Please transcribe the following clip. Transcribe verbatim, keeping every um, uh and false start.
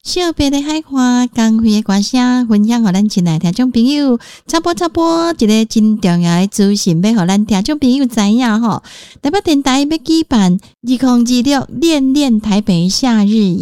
小白的海花，光辉的歌声，分享给咱亲爱听众朋友。插播插播，一个真重要的资讯，要给咱听众朋友知影吼。台北电台要举办二零二六恋恋台北夏日